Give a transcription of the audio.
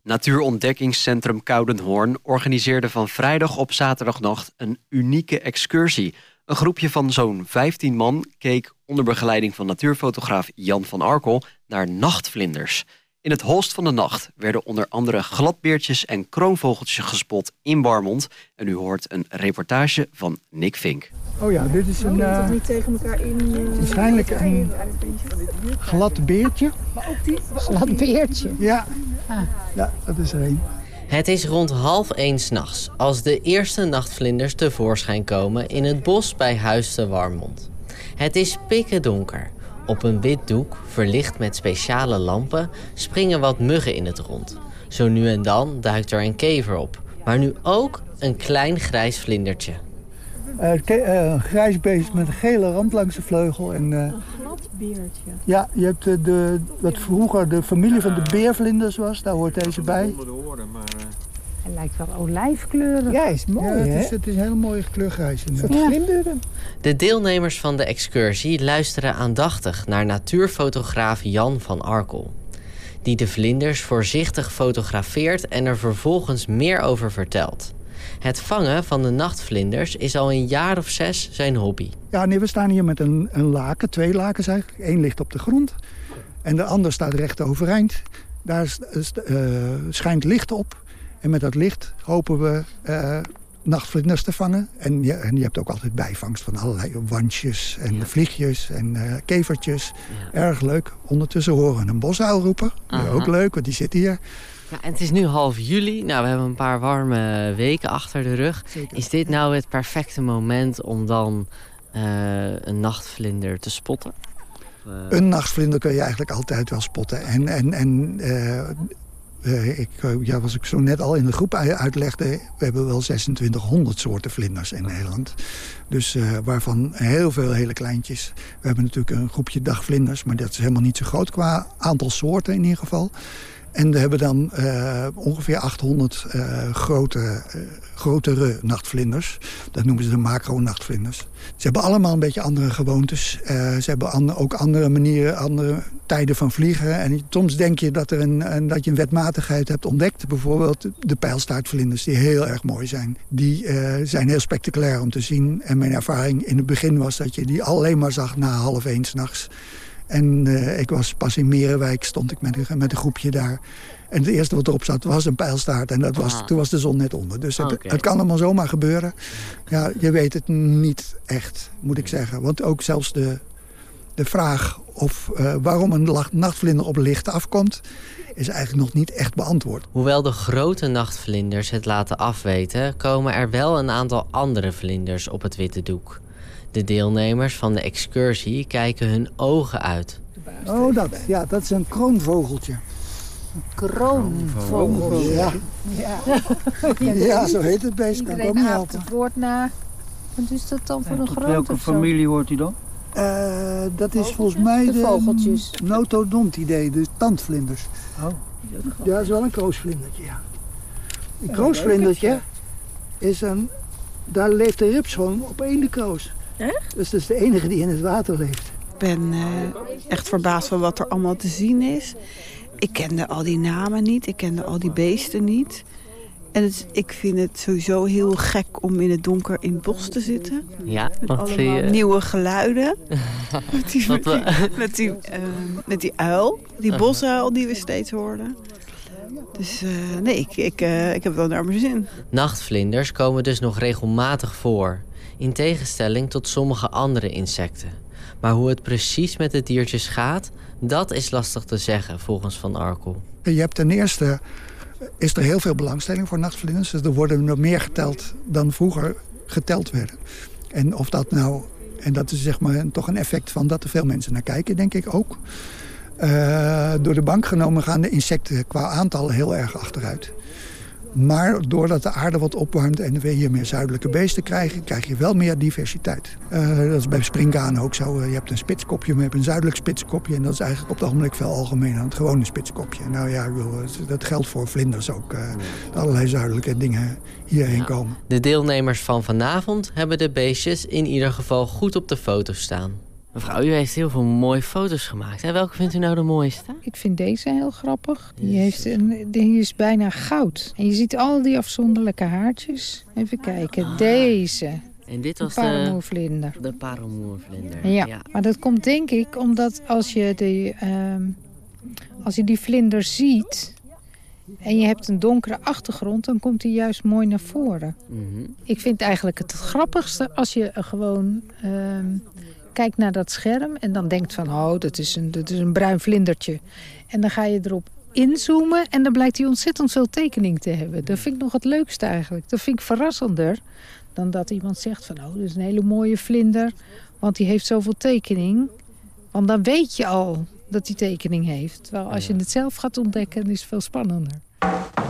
Natuurontdekkingscentrum Koudenhoorn organiseerde van vrijdag op zaterdagnacht een unieke excursie. Een groepje van zo'n 15 man keek onder begeleiding van natuurfotograaf Jan van Arkel naar nachtvlinders. In het holst van de nacht werden onder andere gladbeertjes en kroonvogeltjes gespot in Warmond. En u hoort een reportage van Nick Vink. Oh ja, dit is een niet tegen elkaar in. waarschijnlijk een glad beertje. Maar ook die Glad beertje. Ja, ja, dat is er een. Het is rond 12:30 s'nachts als de eerste nachtvlinders tevoorschijn komen in het bos bij Huis te Warmond. Het is pikkendonker. Op een wit doek, verlicht met speciale lampen, springen wat muggen in het rond. Zo nu en dan duikt er een kever op, maar nu ook een klein grijs vlindertje. Een grijs beest met een gele rand langs de vleugel. En, een glad beertje. ja, je hebt wat vroeger de familie van de beervlinders was, daar hoort deze bij. Hij lijkt wel olijfkleurig. Ja, is mooi, het is een hele mooie kleurgrijs. De deelnemers van de excursie luisteren aandachtig naar natuurfotograaf Jan van Arkel, die de vlinders voorzichtig fotografeert en er vervolgens meer over vertelt. Het vangen van de nachtvlinders is al een jaar of 6 zijn hobby. Ja, nee, we staan hier met een laken, 2 lakens eigenlijk. Eén ligt op de grond en de ander staat recht overeind. Daar schijnt licht op. En met dat licht hopen we nachtvlinders te vangen. En je hebt ook altijd bijvangst van allerlei wandjes en vliegjes en kevertjes. Ja. Erg leuk. Ondertussen horen we een bosuil roepen. Ook leuk, want die zit hier. Ja, en het is nu half juli. Nou, we hebben een paar warme weken achter de rug. Zeker. Is dit nou het perfecte moment om dan een nachtvlinder te spotten? Een nachtvlinder kun je eigenlijk altijd wel spotten. Als ik zo net al in de groep uitlegde, we hebben wel 2600 soorten vlinders in Nederland. Dus waarvan heel veel hele kleintjes. We hebben natuurlijk een groepje dagvlinders, maar dat is helemaal niet zo groot qua aantal soorten in ieder geval. En we hebben dan ongeveer 800 grotere nachtvlinders. Dat noemen ze de macro-nachtvlinders. Ze hebben allemaal een beetje andere gewoontes. Ze hebben ook andere manieren, andere tijden van vliegen. En soms denk je dat je een wetmatigheid hebt ontdekt. Bijvoorbeeld de pijlstaartvlinders, die heel erg mooi zijn. Die zijn heel spectaculair om te zien. En mijn ervaring in het begin was dat je die alleen maar zag na 12:30 s'nachts. En ik was pas in Merenwijk, stond ik met een groepje daar. En het eerste wat erop zat was een pijlstaart. En toen was de zon net onder. Dus het kan allemaal zomaar gebeuren. Ja, je weet het niet echt, moet ik zeggen. Want ook zelfs de vraag waarom een nachtvlinder op licht afkomt, is eigenlijk nog niet echt beantwoord. Hoewel de grote nachtvlinders het laten afweten, komen er wel een aantal andere vlinders op het witte doek. De deelnemers van de excursie kijken hun ogen uit. Oh, dat is een kroonvogeltje. Een kroonvogeltje. Ja, zo heet het beest. Kan ik ook niet helpen. Het woord naar. Wat is dat dan voor een grote? Welke familie hoort hij dan? Dat is volgens mij de vogeltjes. Notodontidae, de tandvlinders. Oh. Ja, dat is wel een kroosvlindertje, ja. Een kroosvlindertje is daar leeft de rips gewoon op één kroos. Echt? Dus dat is de enige die in het water leeft. Ik ben echt verbaasd van wat er allemaal te zien is. Ik kende al die namen niet, ik kende al die beesten niet. En ik vind het sowieso heel gek om in het donker in het bos te zitten. Ja, met allemaal nieuwe geluiden. met die uil, die bosuil die we steeds hoorden. Dus ik heb wel naar mijn zin. Nachtvlinders komen dus nog regelmatig voor, in tegenstelling tot sommige andere insecten. Maar hoe het precies met de diertjes gaat, dat is lastig te zeggen, volgens Van Arkel. Je hebt ten eerste is er heel veel belangstelling voor nachtvlinders. Dus er worden er meer geteld dan vroeger geteld werden. En of dat nou, en dat is zeg maar toch een effect van dat er veel mensen naar kijken, denk ik ook. Door de bank genomen gaan de insecten qua aantal heel erg achteruit. Maar doordat de aarde wat opwarmt en we hier meer zuidelijke beesten krijgen, krijg je wel meer diversiteit. Dat is bij springkanen ook zo. Je hebt een spitskopje, maar je hebt een zuidelijk spitskopje. En dat is eigenlijk op het ogenblik veel algemener dan het gewone spitskopje. Nou ja, dat geldt voor vlinders ook. Allerlei zuidelijke dingen hierheen komen. De deelnemers van vanavond hebben de beestjes in ieder geval goed op de foto staan. Mevrouw, u heeft heel veel mooie foto's gemaakt. En welke vindt u nou de mooiste? Ik vind deze heel grappig. Die is bijna goud. En je ziet al die afzonderlijke haartjes. Even kijken, deze. En dit was de parelmoervlinder. De parelmoervlinder. Ja, maar dat komt denk ik omdat als je die vlinder ziet en je hebt een donkere achtergrond, dan komt hij juist mooi naar voren. Mm-hmm. Ik vind eigenlijk het grappigste als je gewoon kijkt naar dat scherm en dan denkt van, dat is een bruin vlindertje. En dan ga je erop inzoomen en dan blijkt hij ontzettend veel tekening te hebben. Dat vind ik nog het leukste eigenlijk. Dat vind ik verrassender dan dat iemand zegt van, dat is een hele mooie vlinder, want die heeft zoveel tekening. Want dan weet je al dat hij tekening heeft. Terwijl als je het zelf gaat ontdekken, is het veel spannender.